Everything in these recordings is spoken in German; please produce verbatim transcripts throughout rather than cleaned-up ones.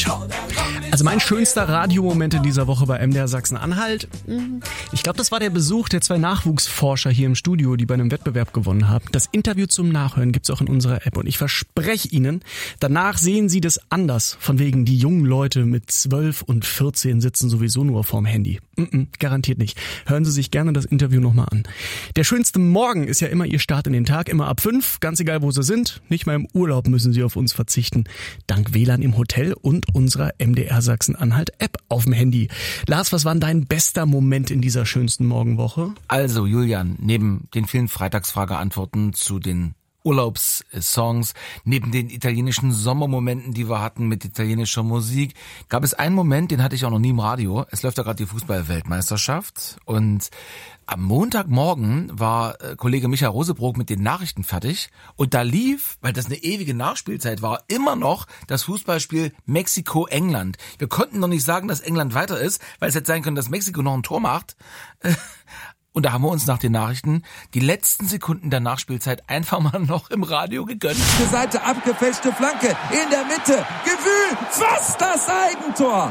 Also mein schönster Radiomoment in dieser Woche bei M D R Sachsen-Anhalt, ich glaube, das war der Besuch der zwei Nachwuchsforscher hier im Studio, die bei einem Wettbewerb gewonnen haben. Das Interview zum Nachhören gibt's auch in unserer App und ich verspreche Ihnen, danach sehen Sie das anders. Von wegen, die jungen Leute mit zwölf und vierzehn sitzen sowieso nur vorm Handy. Mm-mm, garantiert nicht. Hören Sie sich gerne das Interview nochmal an. Der schönste Morgen ist ja immer Ihr Start in den Tag, immer ab fünf, ganz egal wo Sie sind. Nicht mal im Urlaub müssen Sie auf uns verzichten. Dank W L A N im Hotel und unserer M D R Sachsen-Anhalt-App auf dem Handy. Lars, was war denn dein bester Moment in dieser schönsten Morgenwoche? Also Julian, neben den vielen Freitagsfrage-Antworten zu den Urlaubssongs, neben den italienischen Sommermomenten, die wir hatten mit italienischer Musik, gab es einen Moment, den hatte ich auch noch nie im Radio. Es läuft ja gerade die Fußball-Weltmeisterschaft und am Montagmorgen war äh, Kollege Michael Rosebrook mit den Nachrichten fertig und da lief, weil das eine ewige Nachspielzeit war, immer noch das Fußballspiel Mexiko-England. Wir konnten noch nicht sagen, dass England weiter ist, weil es hätte sein können, dass Mexiko noch ein Tor macht. Und da haben wir uns nach den Nachrichten die letzten Sekunden der Nachspielzeit einfach mal noch im Radio gegönnt. Die Seite abgefälschte Flanke in der Mitte. Gewühl, fast das Eigentor.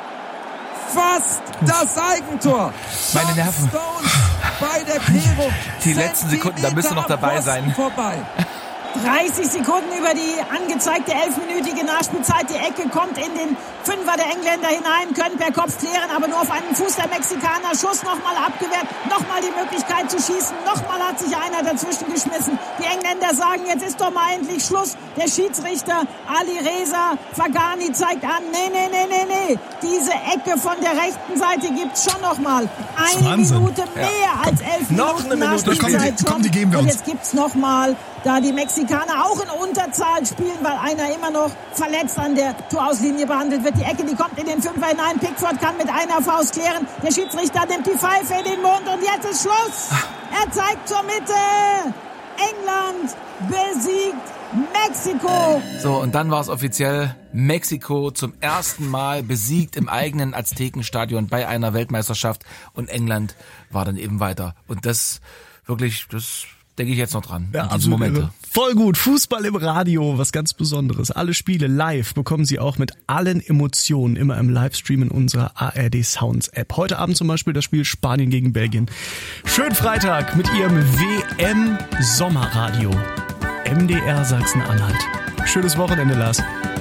Fast das Eigentor. Meine Nerven. Stones bei der Klärung. Die letzten Sekunden, da müsst ihr noch dabei sein. Vorbei. dreißig Sekunden über die angezeigte elfminütige Nachspielzeit. Die Ecke kommt in den Fünfer der Engländer hinein, können per Kopf klären, aber nur auf einen Fuß der Mexikaner. Schuss nochmal abgewehrt, nochmal die Möglichkeit zu schießen. Nochmal hat sich einer dazwischen geschmissen. Die Engländer sagen, jetzt ist doch mal endlich Schluss. Der Schiedsrichter Ali Reza Fagani zeigt an, nee, nee, nee, nee, nee. Diese Ecke von der rechten Seite gibt's schon nochmal. Eine Wahnsinn. Minute mehr Ja. als elf Noch Minuten eine Minute. Nachspielzeit Komm, die- komm, die geben wir Und uns. jetzt gibt's nochmal, da die Mexikaner auch in Unterzahl spielen, weil einer immer noch verletzt an der Torauslinie behandelt wird. Die Ecke, die kommt in den Fünfer hinein. Pickford kann mit einer Faust klären. Der Schiedsrichter nimmt die Pfeife in den Mund und jetzt ist Schluss. Er zeigt zur Mitte. England besiegt Mexiko. So, und dann war es offiziell. Mexiko zum ersten Mal besiegt im eigenen Aztekenstadion bei einer Weltmeisterschaft und England war dann eben weiter. Und das wirklich, das denke ich jetzt noch dran. Ja, an diese absolut Momente. irre. Voll gut. Fußball im Radio, was ganz Besonderes. Alle Spiele live bekommen Sie auch mit allen Emotionen immer im Livestream in unserer A R D Sounds App. Heute Abend zum Beispiel das Spiel Spanien gegen Belgien. Schönen Freitag mit Ihrem W M Sommerradio. M D R Sachsen-Anhalt. Schönes Wochenende, Lars.